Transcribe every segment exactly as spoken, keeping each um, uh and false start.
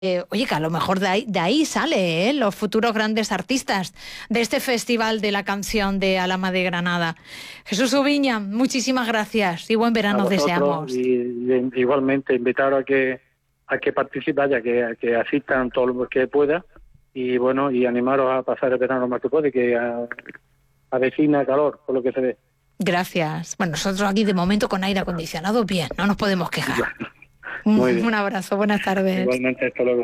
Eh, oye, que a lo mejor de ahí, de ahí sale, ¿eh? Los futuros grandes artistas de este Festival de la Canción de Alhama de Granada. Jesús Ubiña, muchísimas gracias y buen A verano vosotros deseamos. y, y igualmente invitar a que a que participen, a que, a que asistan todos los que puedan y bueno, y animaros a pasar el verano más que puede, que a, avecina calor, por lo que se ve. Gracias. Bueno, nosotros aquí de momento con aire acondicionado, bien, no nos podemos quejar. Muy Un, bien. un abrazo, buenas tardes. Igualmente, hasta luego.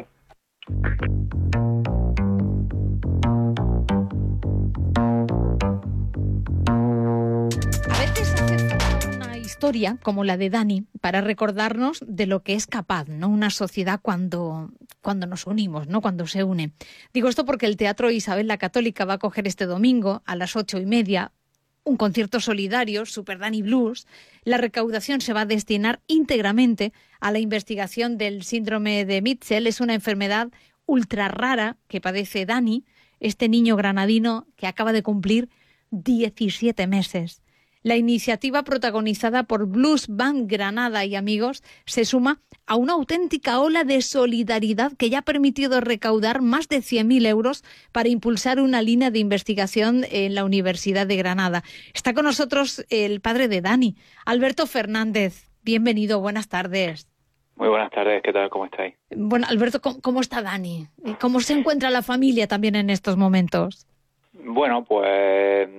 A veces hace falta una historia como la de Dani para recordarnos de lo que es capaz, ¿no? Una sociedad cuando, cuando nos unimos, ¿no? Cuando se une. Digo esto porque el Teatro Isabel la Católica va a coger este domingo a las ocho y media un concierto solidario, Super Dani Blues. La recaudación se va a destinar íntegramente a la investigación del síndrome de Mitchell. Es una enfermedad ultra rara que padece Dani, este niño granadino que acaba de cumplir diecisiete meses. La iniciativa, protagonizada por Blues Band Granada y amigos, se suma a una auténtica ola de solidaridad que ya ha permitido recaudar más de cien mil euros para impulsar una línea de investigación en la Universidad de Granada. Está con nosotros el padre de Dani, Alberto Fernández. Bienvenido, buenas tardes. Muy buenas tardes, ¿qué tal? ¿Cómo estáis? Bueno, Alberto, ¿cómo, cómo está Dani? ¿Cómo se encuentra la familia también en estos momentos? Bueno, pues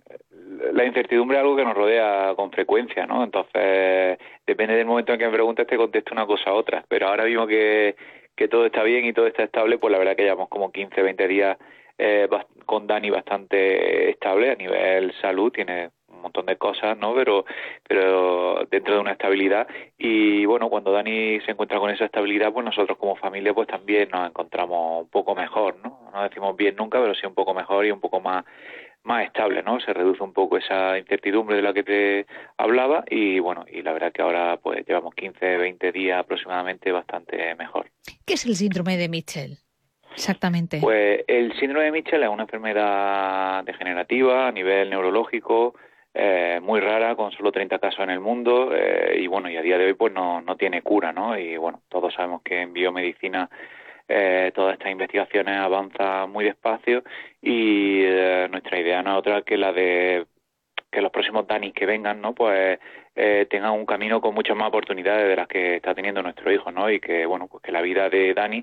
la incertidumbre es algo que nos rodea con frecuencia, ¿no? Entonces, depende del momento en que me preguntes, te contesto una cosa u otra. Pero ahora mismo que, que todo está bien y todo está estable, pues la verdad que llevamos como quince, veinte días eh, con Dani bastante estable a nivel salud. Tiene un montón de cosas, ¿no? Pero, pero dentro de una estabilidad. Y bueno, cuando Dani se encuentra con esa estabilidad, pues nosotros como familia pues también nos encontramos un poco mejor, ¿no? No decimos bien nunca, pero sí un poco mejor y un poco más más estable, ¿no? Se reduce un poco esa incertidumbre de la que te hablaba y bueno, y la verdad que ahora pues llevamos quince, veinte días aproximadamente bastante mejor. ¿Qué es el síndrome de Mitchell? Exactamente. Pues el síndrome de Mitchell es una enfermedad degenerativa a nivel neurológico, eh, muy rara, con solo treinta casos en el mundo, eh, y bueno, y a día de hoy pues no, no tiene cura, ¿no? Y bueno, todos sabemos que en biomedicina Eh, todas estas investigaciones avanzan muy despacio y eh, nuestra idea no es otra que la de que los próximos Danis que vengan, ¿no? Pues eh, tengan un camino con muchas más oportunidades de las que está teniendo nuestro hijo, ¿no? Y que bueno, pues que la vida de Dani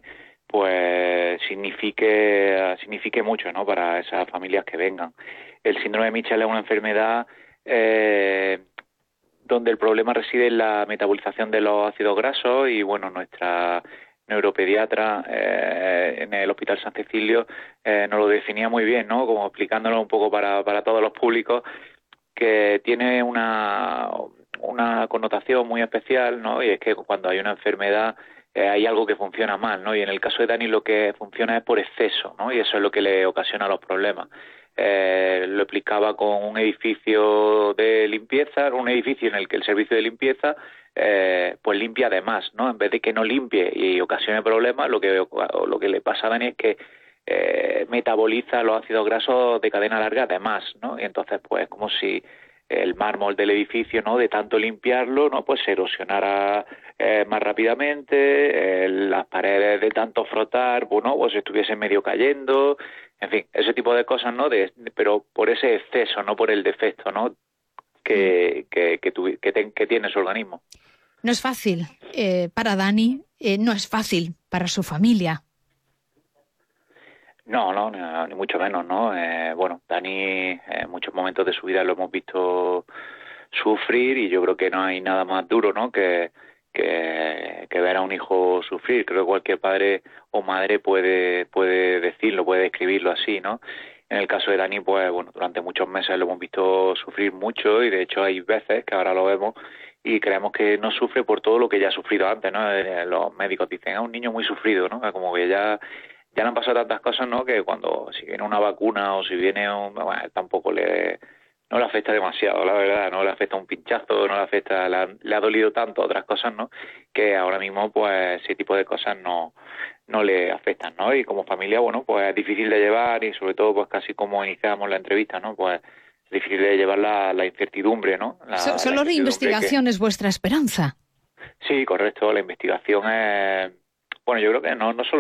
pues signifique signifique mucho, ¿no? Para esas familias que vengan. El síndrome de Mitchell es una enfermedad eh, donde el problema reside en la metabolización de los ácidos grasos y bueno, nuestra neuropediatra eh, en el Hospital San Cecilio eh, nos lo definía muy bien, ¿no? Como explicándolo un poco para, para todos los públicos, que tiene una, una connotación muy especial, ¿no? Y es que cuando hay una enfermedad eh, hay algo que funciona mal, ¿no? Y en el caso de Dani lo que funciona es por exceso, ¿no? Y eso es lo que le ocasiona los problemas. Eh, lo explicaba con un edificio de limpieza, un edificio en el que el servicio de limpieza Eh, pues limpia además, ¿no? En vez de que no limpie y ocasione problemas, lo que lo que le pasa a Dani es que eh, metaboliza los ácidos grasos de cadena larga además, ¿no? Y entonces pues como si el mármol del edificio, ¿no? De tanto limpiarlo, ¿no? Pues se erosionara eh, más rápidamente, eh, las paredes de tanto frotar, bueno, pues estuviesen medio cayendo, en fin, ese tipo de cosas, ¿no? De, pero por ese exceso, no por el defecto, ¿no? Que, que, que, tu, que, te, que tiene su organismo. No es fácil eh, para Dani, eh, no es fácil para su familia. No, no, no ni mucho menos, ¿no? Eh, bueno, Dani en muchos momentos de su vida lo hemos visto sufrir y yo creo que no hay nada más duro, ¿no? Que, que, que ver a un hijo sufrir. Creo que cualquier padre o madre puede, puede decirlo, puede describirlo así, ¿no? En el caso de Dani, pues bueno, durante muchos meses lo hemos visto sufrir mucho y de hecho hay veces que ahora lo vemos y creemos que no sufre por todo lo que ya ha sufrido antes, ¿no? Los médicos dicen, es un niño muy sufrido, ¿no? Como que ya, ya le han pasado tantas cosas, ¿no? Que cuando, si viene una vacuna o si viene un... Bueno, tampoco le... no le afecta demasiado, la verdad, no le afecta un pinchazo, no le afecta, le ha, le ha dolido tanto otras cosas, ¿no? Que ahora mismo, pues, ese tipo de cosas no, no le afectan, ¿no? Y como familia, bueno, pues es difícil de llevar y sobre todo, pues casi como iniciamos la entrevista, ¿no? Pues es difícil de llevar la, la incertidumbre, ¿no? La, So, solo la la investigación que... es vuestra esperanza. Sí, correcto, la investigación es Bueno, yo creo que no, no solo